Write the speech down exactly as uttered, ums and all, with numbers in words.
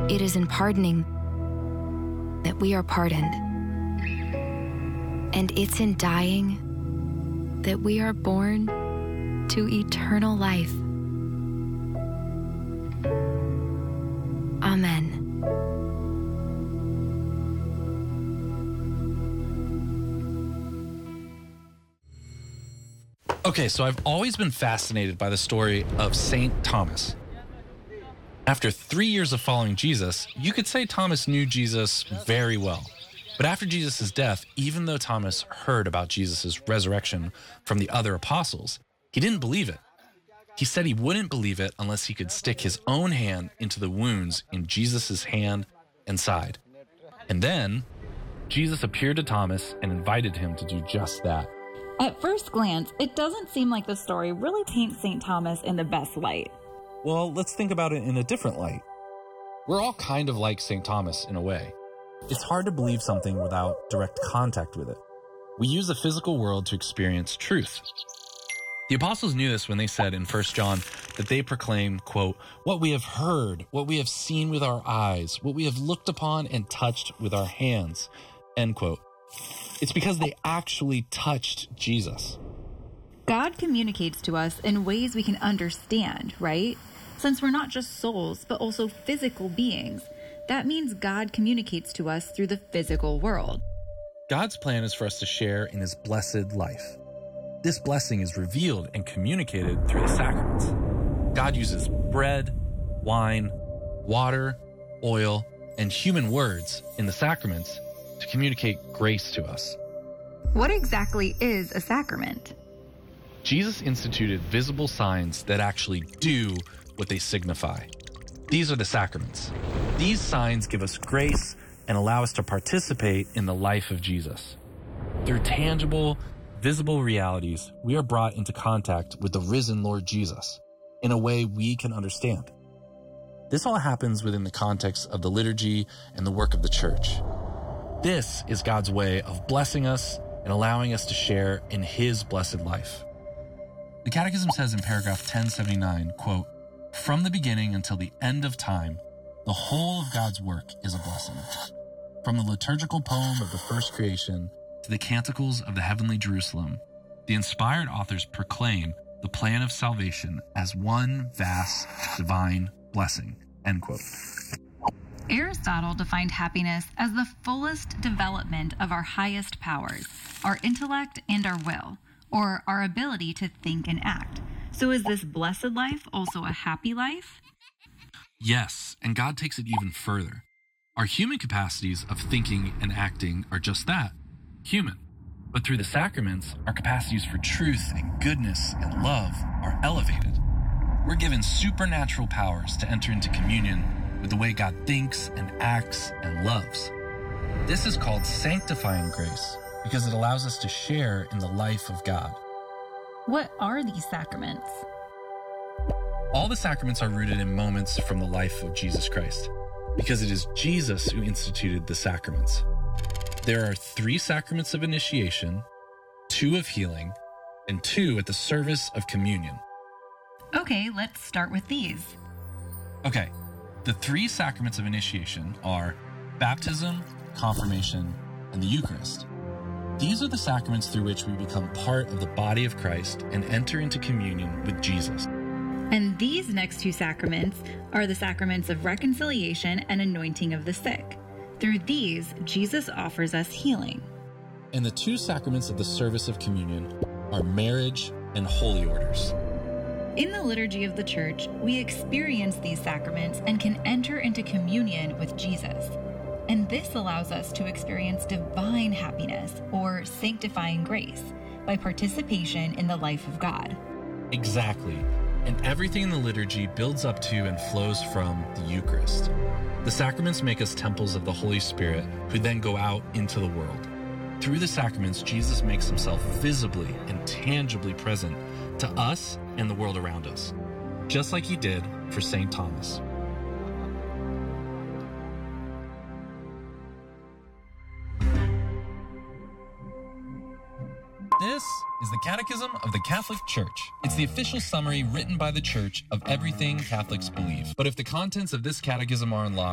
It is in pardoning that we are pardoned. And it's in dying that we are born to eternal life. Amen. Okay, so I've always been fascinated by the story of Saint Thomas. After three years of following Jesus, you could say Thomas knew Jesus very well. But after Jesus' death, even though Thomas heard about Jesus' resurrection from the other apostles, he didn't believe it. He said he wouldn't believe it unless he could stick his own hand into the wounds in Jesus' hand and side. And then, Jesus appeared to Thomas and invited him to do just that. At first glance, it doesn't seem like the story really paints Saint Thomas in the best light. Well, let's think about it in a different light. We're all kind of like Saint Thomas in a way. It's hard to believe something without direct contact with it. We use the physical world to experience truth. The apostles knew this when they said in First John that they proclaim, quote, what we have heard, what we have seen with our eyes, what we have looked upon and touched with our hands, end quote. It's because they actually touched Jesus. God communicates to us in ways we can understand, right? Since we're not just souls, but also physical beings, that means God communicates to us through the physical world. God's plan is for us to share in his blessed life. This blessing is revealed and communicated through the sacraments. God uses bread, wine, water, oil, and human words in the sacraments to communicate grace to us. What exactly is a sacrament? Jesus instituted visible signs that actually do what they signify. These are the sacraments. These signs give us grace and allow us to participate in the life of Jesus. Through tangible, visible realities, we are brought into contact with the risen Lord Jesus in a way we can understand. This all happens within the context of the liturgy and the work of the church. This is God's way of blessing us and allowing us to share in his blessed life. The Catechism says in paragraph ten seventy-nine, quote, from the beginning until the end of time, the whole of God's work is a blessing. From the liturgical poem of the first creation to the canticles of the heavenly Jerusalem, the inspired authors proclaim the plan of salvation as one vast divine blessing, end quote. Aristotle defined happiness as the fullest development of our highest powers, our intellect and our will, or our ability to think and act. So is this blessed life also a happy life? Yes, and God takes it even further. Our human capacities of thinking and acting are just that, human. But through the sacraments, our capacities for truth and goodness and love are elevated. We're given supernatural powers to enter into communion with the way God thinks and acts and loves. This is called sanctifying grace because it allows us to share in the life of God. What are these sacraments? All the sacraments are rooted in moments from the life of Jesus Christ, because it is Jesus who instituted the sacraments. There are three sacraments of initiation, two of healing, and two at the service of communion. Okay, let's start with these. Okay, the three sacraments of initiation are baptism, confirmation, and the Eucharist. These are the sacraments through which we become part of the body of Christ and enter into communion with Jesus. And these next two sacraments are the sacraments of reconciliation and anointing of the sick. Through these, Jesus offers us healing. And the two sacraments of the service of communion are marriage and holy orders. In the liturgy of the Church, we experience these sacraments and can enter into communion with Jesus. And this allows us to experience divine happiness or sanctifying grace by participation in the life of God. Exactly. And everything in the liturgy builds up to and flows from the Eucharist. The sacraments make us temples of the Holy Spirit, who then go out into the world. Through the sacraments, Jesus makes himself visibly and tangibly present to us and the world around us, just like he did for Saint Thomas. This is the Catechism of the Catholic Church. It's the official summary written by the Church of everything Catholics believe. But if the contents of this catechism are in law,